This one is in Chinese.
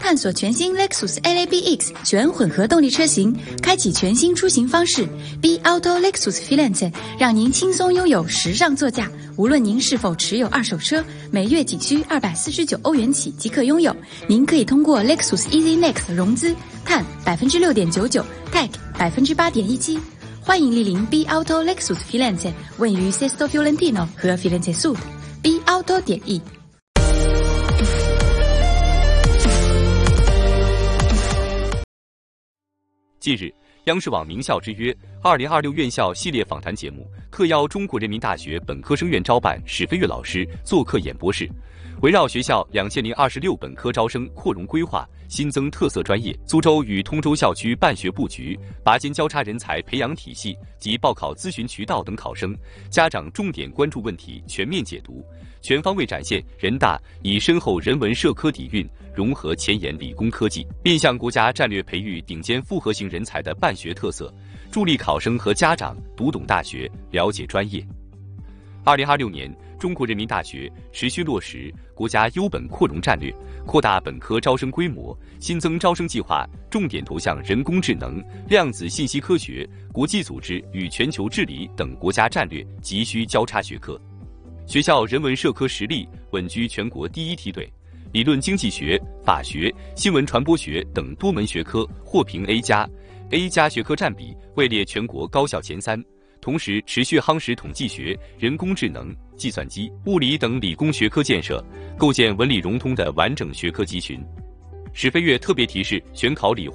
探索全新 Lexus LABX 全混合动力车型，开启全新出行方式。B Auto Lexus Firenze 让您轻松拥有时尚座驾。无论您是否持有二手车，每月仅需249欧元起即可拥有。您可以通过 Lexus Easy Next 融资，碳 6.99%，TEC 8.17%。欢迎莅临 B Auto Lexus Firenze， 位于 Sesto Fiorentino 和 Firenze Sud。B Auto.E。 近日，央视网名校之约2026院校系列访谈节目特邀中国人民大学本科生院招办史飞跃老师做客演播室，围绕学校2026本科招生扩容规划、新增特色专业、苏州与通州校区办学布局、拔尖交叉人才培养体系及报考咨询渠道等考生、家长重点关注问题全面解读，全方位展现人大以深厚人文社科底蕴融合前沿理工科技，面向国家战略培育顶尖复合型人才的办学特色，助力考生和家长读懂大学、了解专业。2026年，中国人民大学持续落实国家优本扩容战略，扩大本科招生规模，新增招生计划重点投向人工智能、量子信息科学、国际组织与全球治理等国家战略急需交叉学科。学校人文社科实力稳居全国第一梯队，理论经济学、法学、新闻传播学等多门学科获评 A+，A+ 学科占比位列全国高校前3。同时持续夯实统计学、人工智能、计算机、物理等理工学科建设，构建文理融通的完整学科集群。史飞跃特别提示选考理